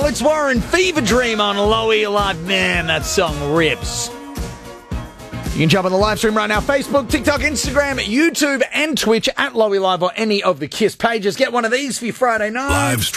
Alex Warren, Fever Dream on Lowy Live. Man, that song rips. You can jump on the live stream right now. Facebook, TikTok, Instagram, YouTube and Twitch at Lowy Live or any of the KISS pages. Get one of these for your Friday night.